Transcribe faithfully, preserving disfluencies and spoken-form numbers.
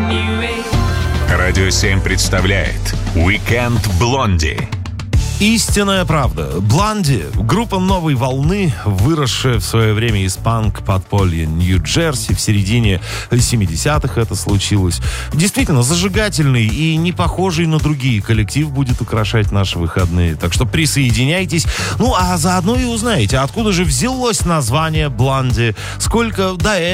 Радио семь представляет «Уикенд Блонди». Истинная правда. Блонди — группа новой волны, выросшая в свое время из панк-подполья Нью-Джерси. В середине семидесятых это случилось. Действительно, зажигательный и не похожий на другие коллектив будет украшать наши выходные. Так что присоединяйтесь. Ну, а заодно и узнаете, откуда же взялось название Блонди, сколько до